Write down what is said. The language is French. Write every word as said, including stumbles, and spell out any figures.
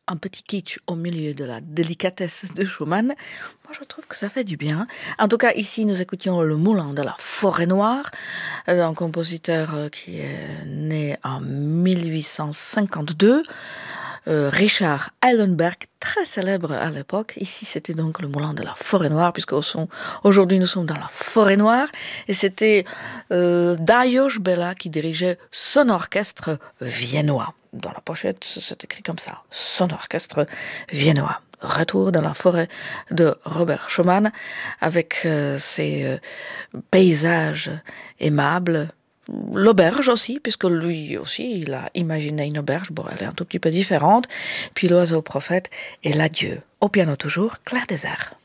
un petit kitsch au milieu de la délicatesse de Schumann, moi je trouve que ça fait du bien. En tout cas, ici nous écoutions Le Moulin de la Forêt Noire, euh, un compositeur euh, qui est né en mille huit cent cinquante-deux, euh, Richard Eilenberg, très célèbre à l'époque. Ici c'était donc Le Moulin de la Forêt Noire, puisque au son- aujourd'hui nous sommes dans la Forêt Noire, et c'était euh, Lajos Béla qui dirigeait son orchestre viennois. Dans la pochette, c'est écrit comme ça, son orchestre viennois. Retour dans la forêt de Robert Schumann, avec euh, ses euh, paysages aimables. L'auberge aussi, puisque lui aussi, il a imaginé une auberge. Bon, elle est un tout petit peu différente. Puis l'oiseau prophète et l'adieu. Au piano toujours, Claire Désert.